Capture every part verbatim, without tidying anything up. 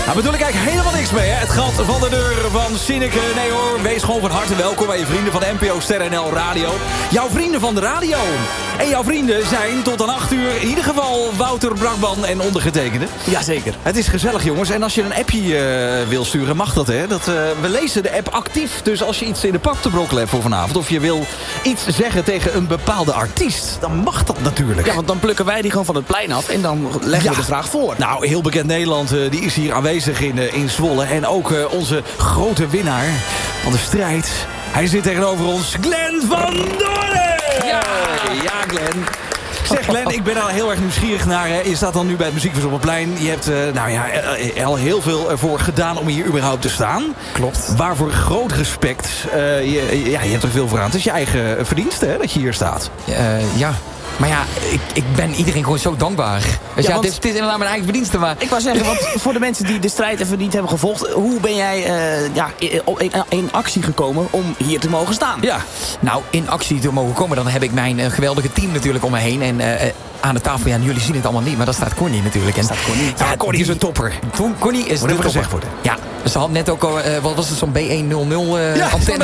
Daar bedoel ik eigenlijk helemaal niks mee, hè? Het gat van de deur van Sineke. Nee hoor, wees gewoon van harte welkom bij je vrienden van N P O Ster N L Radio. Jouw vrienden van de radio. En jouw vrienden zijn tot aan acht uur in ieder geval Wouter Brakman en ondergetekende. Jazeker. Het is gezellig, jongens. En als je een appje uh, wil sturen, mag dat, hè? Dat, uh, we lezen de app actief. Dus als je iets in de pak te brokkelen hebt voor vanavond, of je wil iets zeggen tegen een bepaalde artiest, dan mag dat natuurlijk. Ja, want dan plukken wij die gewoon van het plein af en dan leggen ja. we de vraag voor. Nou, heel bekend Nederland, uh, die is hier aanwezig in, uh, in Zwolle. En ook uh, onze grote winnaar van de strijd. Hij zit tegenover ons, Glenn van Doorn! Ja, ja Glenn. Zeg Glenn, ik ben al heel erg nieuwsgierig naar. Hè. Je staat dan nu bij het Muziekverzorgplein. Je hebt uh, nou ja, al heel veel ervoor gedaan om hier überhaupt te staan. Klopt. Waarvoor groot respect. Uh, je, ja, je hebt er veel voor aan. Het is je eigen verdienste, hè, dat je hier staat. Uh, ja. Maar ja, ik, ik ben iedereen gewoon zo dankbaar. Dus ja, ja want, dit, dit is inderdaad mijn eigen verdienste. Maar... Ik wou zeggen, want voor de mensen die de strijd even niet hebben gevolgd, hoe ben jij uh, ja, in, in actie gekomen om hier te mogen staan? Ja, nou, in actie te mogen komen, dan heb ik mijn uh, geweldige team natuurlijk om me heen. En uh, aan de tafel, ja, jullie zien het allemaal niet, maar daar staat Connie natuurlijk. En, staat Connie. Ja, Connie is een topper. Toen Connie is Moet de even topper. gezegd worden. Ja, ze had net ook al, uh, wat was het, zo'n B honderdnul uh, ja, antenne.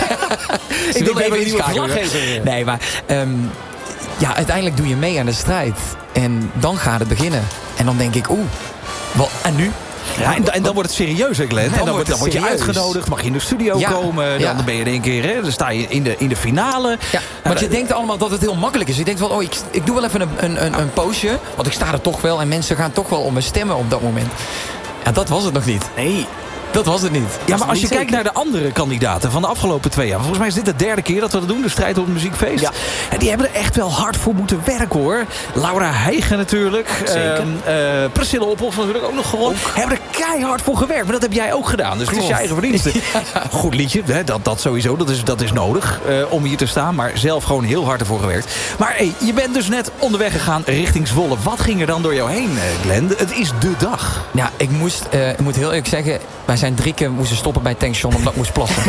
Ik wil even een nieuwe verslaggever. Nee, maar... Um, ja, uiteindelijk doe je mee aan de strijd. En dan gaat het beginnen. En dan denk ik, oeh, wel, en nu? Ja, en, en dan wordt het serieus, hè Glenn? Dan en dan, wordt dan word je serieus. uitgenodigd, mag je in de studio ja, komen. Dan ja. ben je in één keer, hè, dan sta je in de, in de finale. Ja, want je denkt allemaal dat het heel makkelijk is. Je denkt wel, oh, ik, ik doe wel even een, een, een, een poosje. Want ik sta er toch wel en mensen gaan toch wel om me stemmen op dat moment. Ja, dat was het nog niet. Nee. Dat was het niet. Ja, maar als je zeker. kijkt naar de andere kandidaten van de afgelopen twee jaar. Volgens mij is dit de derde keer dat we dat doen, de strijd op het muziekfeest. Ja. En die hebben er echt wel hard voor moeten werken, hoor. Laura Heigen natuurlijk. Zeker. Uh, uh, Priscilla Ophoff natuurlijk ook nog gewoon. Ja. Hebben er keihard voor gewerkt. Maar dat heb jij ook gedaan. Dus Klopt. Het is je eigen verdienste. Ja. Goed liedje, hè, dat, dat sowieso. Dat is, dat is nodig uh, om hier te staan. Maar zelf gewoon heel hard ervoor gewerkt. Maar hey, je bent dus net onderweg gegaan richting Zwolle. Wat ging er dan door jou heen, uh, Glenn? Het is de dag. Ja, ik moest, uh, ik moet heel eerlijk zeggen, wij zijn drie keer moesten stoppen bij Tankstation omdat ik moest plassen.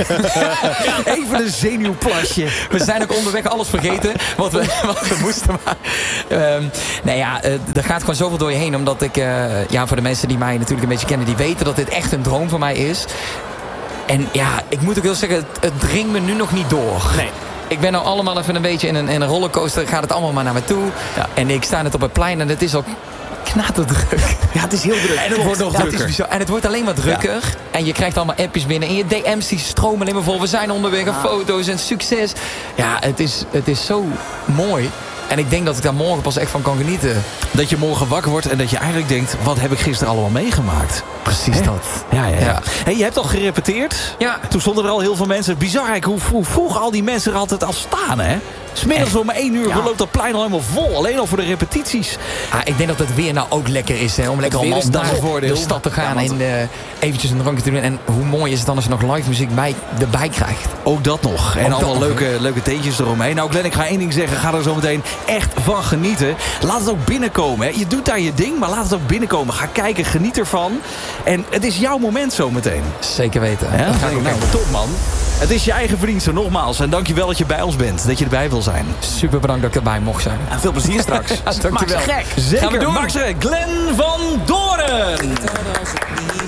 Even een zenuwplasje. We zijn ook onderweg alles vergeten wat we, wat we moesten. Maar, um, nee ja, uh, er gaat gewoon zoveel door je heen. Omdat ik, uh, ja, voor de mensen die mij natuurlijk een beetje kennen, die weten dat dit echt een droom van mij is. En ja, ik moet ook heel zeggen, het, het dringt me nu nog niet door. Nee. Ik ben nou allemaal even een beetje in een, in een rollercoaster. Gaat het allemaal maar naar me toe. Ja. En ik sta net op het plein en het is ook knaterdruk. Ja, het is heel druk. En het wordt nog drukker. Is en het wordt alleen maar drukker. Ja. En je krijgt allemaal appjes binnen. En je D M's die stromen alleen maar vol. We zijn onderweg. En foto's en succes. Ja, het is, het is zo mooi. En ik denk dat ik daar morgen pas echt van kan genieten. Dat je morgen wakker wordt en dat je eigenlijk denkt, wat heb ik gisteren allemaal meegemaakt? Precies He? dat. Ja, ja, ja. ja. Hey, je hebt al gerepeteerd. Ja. Toen stonden er al heel veel mensen. Bizar hoe, hoe vroeg al die mensen er altijd al staan, hè? 'Smiddags om één uur ja. loopt dat plein al helemaal vol. Alleen al voor de repetities. Ah, ik denk dat het weer nou ook lekker is. Hè, om lekker allemaal naar de stad te gaan. Ja, en uh, eventjes een drankje te doen. En hoe mooi is het dan als je nog live muziek bij, erbij krijgt. Ook dat nog. En ook allemaal leuke, leuke teentjes eromheen. Nou Glenn, ik ga één ding zeggen. Ga er zo meteen echt van genieten. Laat het ook binnenkomen. Hè. Je doet daar je ding, maar laat het ook binnenkomen. Ga kijken, geniet ervan. En het is jouw moment zo meteen. Zeker weten. Ja, dat ga ik ook nou, top man. Het is je eigen verdienste, nogmaals. En dankjewel dat je bij ons bent. Dat je erbij wil zijn. Super bedankt dat ik erbij mocht zijn. En veel plezier straks. Dankjewel. Maak ze gek. Zeker. Maak ze gek. Glenn van Doorn.